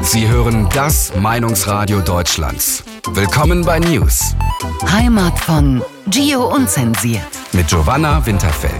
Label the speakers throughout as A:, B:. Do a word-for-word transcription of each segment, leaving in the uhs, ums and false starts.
A: Sie hören das Meinungsradio Deutschlands. Willkommen bei News.
B: Heimat von Gio Unzensiert.
A: Mit Giovanna Winterfeld.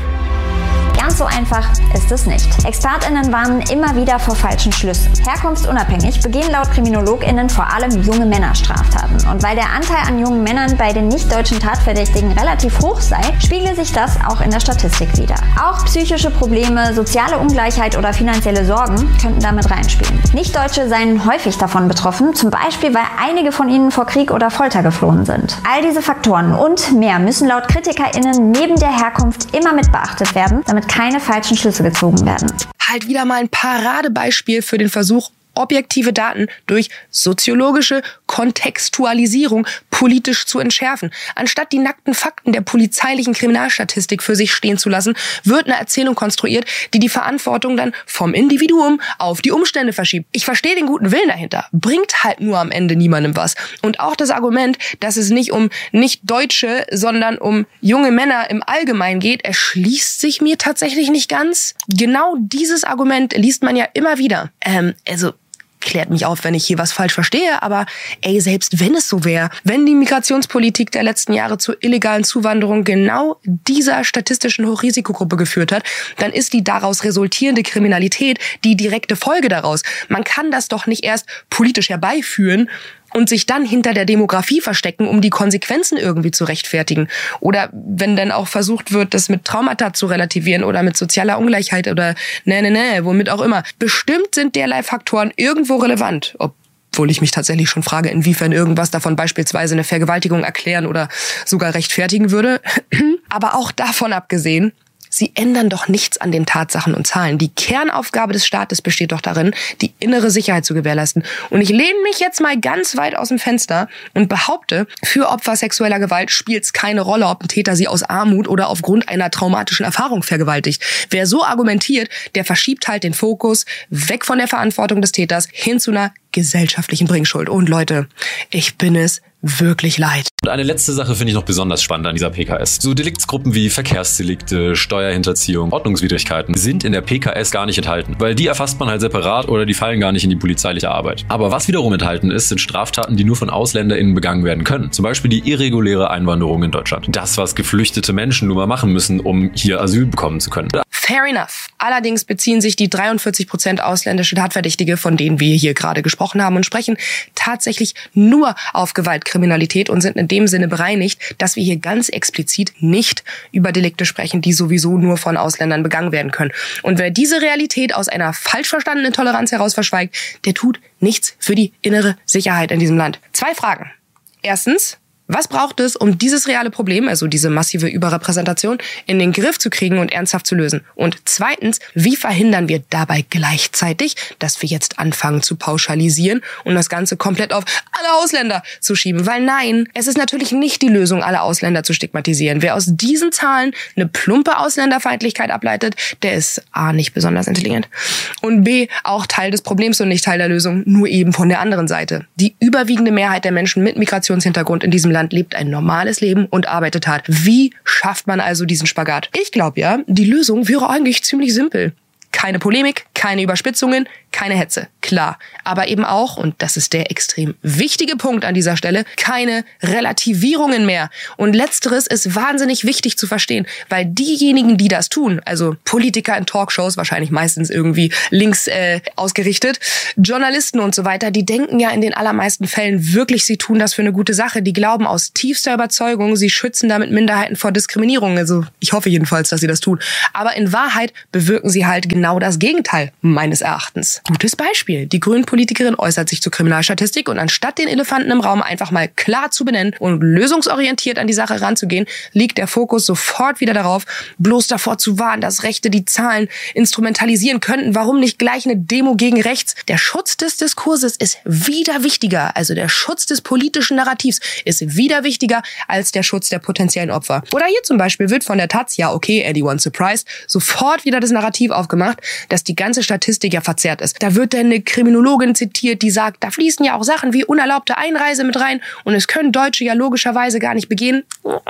C: Ganz so einfach ist es nicht. ExpertInnen warnen immer wieder vor falschen Schlüssen. Herkunftsunabhängig begehen laut KriminologInnen vor allem junge Männer Straftaten. Und weil der Anteil an jungen Männern bei den nicht-deutschen Tatverdächtigen relativ hoch sei, spiegelt sich das auch in der Statistik wider. Auch psychische Probleme, soziale Ungleichheit oder finanzielle Sorgen könnten damit reinspielen. Nicht-Deutsche seien häufig davon betroffen, zum Beispiel, weil einige von ihnen vor Krieg oder Folter geflohen sind. All diese Faktoren und mehr müssen laut KritikerInnen neben der Herkunft immer mit beachtet werden, damit keine falschen Schlüsse gezogen werden.
D: Halt wieder mal ein Paradebeispiel für den Versuch, objektive Daten durch soziologische Kontextualisierung politisch zu entschärfen. Anstatt die nackten Fakten der polizeilichen Kriminalstatistik für sich stehen zu lassen, wird eine Erzählung konstruiert, die die Verantwortung dann vom Individuum auf die Umstände verschiebt. Ich verstehe den guten Willen dahinter, bringt halt nur am Ende niemandem was. Und auch das Argument, dass es nicht um Nicht-Deutsche, sondern um junge Männer im Allgemeinen geht, erschließt sich mir tatsächlich nicht ganz. Genau dieses Argument liest man ja immer wieder. Ähm, also klärt mich auf, wenn ich hier was falsch verstehe, aber ey, selbst wenn es so wäre, wenn die Migrationspolitik der letzten Jahre zur illegalen Zuwanderung genau dieser statistischen Hochrisikogruppe geführt hat, dann ist die daraus resultierende Kriminalität die direkte Folge daraus. Man kann das doch nicht erst politisch herbeiführen und sich dann hinter der Demografie verstecken, um die Konsequenzen irgendwie zu rechtfertigen. Oder wenn dann auch versucht wird, das mit Traumata zu relativieren oder mit sozialer Ungleichheit oder ne, ne, ne, womit auch immer. Bestimmt sind derlei Faktoren irgendwo relevant, obwohl ich mich tatsächlich schon frage, inwiefern irgendwas davon beispielsweise eine Vergewaltigung erklären oder sogar rechtfertigen würde. Aber auch davon abgesehen, sie ändern doch nichts an den Tatsachen und Zahlen. Die Kernaufgabe des Staates besteht doch darin, die innere Sicherheit zu gewährleisten. Und ich lehne mich jetzt mal ganz weit aus dem Fenster und behaupte, für Opfer sexueller Gewalt spielt es keine Rolle, ob ein Täter sie aus Armut oder aufgrund einer traumatischen Erfahrung vergewaltigt. Wer so argumentiert, der verschiebt halt den Fokus weg von der Verantwortung des Täters hin zu einer gesellschaftlichen Bringschuld. Und Leute, ich bin es wirklich leid.
E: Und eine letzte Sache finde ich noch besonders spannend an dieser P K S. So Deliktsgruppen wie Verkehrsdelikte, Steuerhinterziehung, Ordnungswidrigkeiten sind in der P K S gar nicht enthalten, weil die erfasst man halt separat oder die fallen gar nicht in die polizeiliche Arbeit. Aber was wiederum enthalten ist, sind Straftaten, die nur von AusländerInnen begangen werden können. Zum Beispiel die irreguläre Einwanderung in Deutschland. Das, was geflüchtete Menschen nun mal machen müssen, um hier Asyl bekommen zu können.
D: Fair enough. Allerdings beziehen sich die dreiundvierzig Prozent ausländische Tatverdächtige, von denen wir hier gerade gesprochen haben und sprechen, tatsächlich nur auf Gewaltkriminalität und sind in dem Sinne bereinigt, dass wir hier ganz explizit nicht über Delikte sprechen, die sowieso nur von Ausländern begangen werden können. Und wer diese Realität aus einer falsch verstandenen Toleranz heraus verschweigt, der tut nichts für die innere Sicherheit in diesem Land. Zwei Fragen. Erstens, was braucht es, um dieses reale Problem, also diese massive Überrepräsentation, in den Griff zu kriegen und ernsthaft zu lösen? Und zweitens, wie verhindern wir dabei gleichzeitig, dass wir jetzt anfangen zu pauschalisieren und das Ganze komplett auf alle Ausländer zu schieben? Weil nein, es ist natürlich nicht die Lösung, alle Ausländer zu stigmatisieren. Wer aus diesen Zahlen eine plumpe Ausländerfeindlichkeit ableitet, der ist A, nicht besonders intelligent und B, auch Teil des Problems und nicht Teil der Lösung, nur eben von der anderen Seite. Die überwiegende Mehrheit der Menschen mit Migrationshintergrund in diesem Land lebt ein normales Leben und arbeitet hart. Wie schafft man also diesen Spagat? Ich glaube ja, die Lösung wäre eigentlich ziemlich simpel. Keine Polemik, keine Überspitzungen, keine Hetze. Klar, aber eben auch, und das ist der extrem wichtige Punkt an dieser Stelle, keine Relativierungen mehr. Und letzteres ist wahnsinnig wichtig zu verstehen, weil diejenigen, die das tun, also Politiker in Talkshows, wahrscheinlich meistens irgendwie links äh, ausgerichtet, Journalisten und so weiter, die denken ja in den allermeisten Fällen wirklich, sie tun das für eine gute Sache. Die glauben aus tiefster Überzeugung, sie schützen damit Minderheiten vor Diskriminierung. Also ich hoffe jedenfalls, dass sie das tun. Aber in Wahrheit bewirken sie halt genau das Gegenteil, meines Erachtens. Gutes Beispiel. Die Grünen-Politikerin äußert sich zur Kriminalstatistik und anstatt den Elefanten im Raum einfach mal klar zu benennen und lösungsorientiert an die Sache ranzugehen, liegt der Fokus sofort wieder darauf, bloß davor zu warnen, dass Rechte die Zahlen instrumentalisieren könnten. Warum nicht gleich eine Demo gegen rechts? Der Schutz des Diskurses ist wieder wichtiger, also der Schutz des politischen Narrativs ist wieder wichtiger als der Schutz der potenziellen Opfer. Oder hier zum Beispiel wird von der Taz, ja okay, anyone surprised, sofort wieder das Narrativ aufgemacht, dass die ganze Statistik ja verzerrt ist. Da wird dann eine Kriminologin zitiert, die sagt, da fließen ja auch Sachen wie unerlaubte Einreise mit rein und es können Deutsche ja logischerweise gar nicht begehen.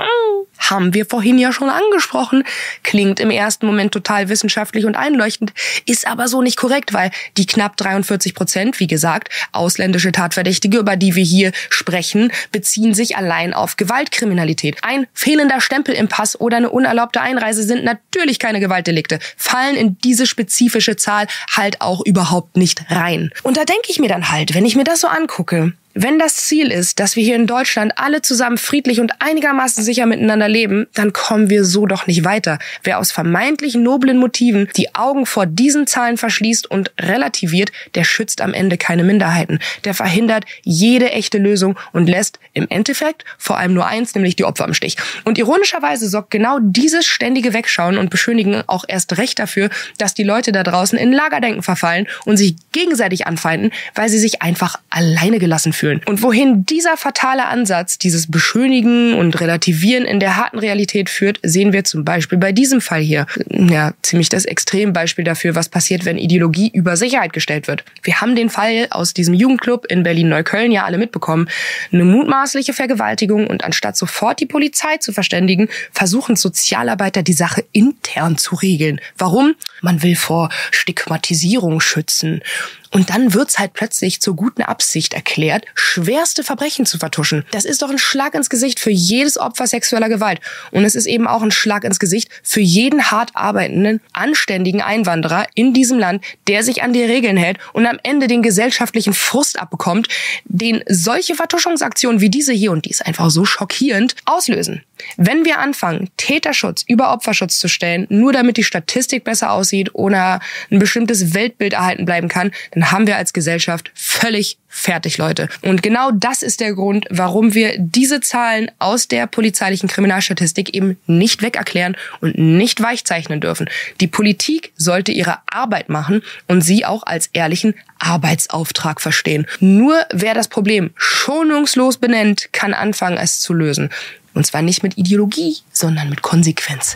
D: Haben wir vorhin ja schon angesprochen. Klingt im ersten Moment total wissenschaftlich und einleuchtend, ist aber so nicht korrekt, weil die knapp dreiundvierzig Prozent, wie gesagt, ausländische Tatverdächtige, über die wir hier sprechen, beziehen sich allein auf Gewaltkriminalität. Ein fehlender Stempel im Pass oder eine unerlaubte Einreise sind natürlich keine Gewaltdelikte, fallen in diese spezifische Zahl halt auch überhaupt nicht rein. Und da denke ich mir dann halt, wenn ich mir das so angucke, wenn das Ziel ist, dass wir hier in Deutschland alle zusammen friedlich und einigermaßen sicher miteinander leben, dann kommen wir so doch nicht weiter. Wer aus vermeintlich noblen Motiven die Augen vor diesen Zahlen verschließt und relativiert, der schützt am Ende keine Minderheiten. Der verhindert jede echte Lösung und lässt im Endeffekt vor allem nur eins, nämlich die Opfer im Stich. Und ironischerweise sorgt genau dieses ständige Wegschauen und Beschönigen auch erst recht dafür, dass die Leute da draußen in Lagerdenken verfallen und sich gegenseitig anfeinden, weil sie sich einfach alleine gelassen fühlen. Und wohin dieser fatale Ansatz, dieses Beschönigen und Relativieren in der harten Realität führt, sehen wir zum Beispiel bei diesem Fall hier. Ja, ziemlich das Extrembeispiel dafür, was passiert, wenn Ideologie über Sicherheit gestellt wird. Wir haben den Fall aus diesem Jugendclub in Berlin-Neukölln ja alle mitbekommen. Eine mutmaßliche Vergewaltigung und anstatt sofort die Polizei zu verständigen, versuchen Sozialarbeiter die Sache intern zu regeln. Warum? Man will vor Stigmatisierung schützen. Und dann wird's halt plötzlich zur guten Absicht erklärt, schwerste Verbrechen zu vertuschen. Das ist doch ein Schlag ins Gesicht für jedes Opfer sexueller Gewalt. Und es ist eben auch ein Schlag ins Gesicht für jeden hart arbeitenden, anständigen Einwanderer in diesem Land, der sich an die Regeln hält und am Ende den gesellschaftlichen Frust abbekommt, den solche Vertuschungsaktionen wie diese hier, und die ist einfach so schockierend, auslösen. Wenn wir anfangen, Täterschutz über Opferschutz zu stellen, nur damit die Statistik besser aussieht oder ein bestimmtes Weltbild erhalten bleiben kann, dann haben wir als Gesellschaft völlig fertig, Leute. Und genau das ist der Grund, warum wir diese Zahlen aus der polizeilichen Kriminalstatistik eben nicht wegerklären und nicht weichzeichnen dürfen. Die Politik sollte ihre Arbeit machen und sie auch als ehrlichen Arbeitsauftrag verstehen. Nur wer das Problem schonungslos benennt, kann anfangen, es zu lösen. Und zwar nicht mit Ideologie, sondern mit Konsequenz.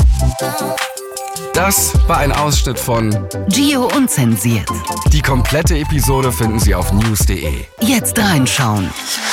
A: Das war ein Ausschnitt von
B: Gio Unzensiert.
A: Die komplette Episode finden Sie auf news punkt de.
B: Jetzt reinschauen.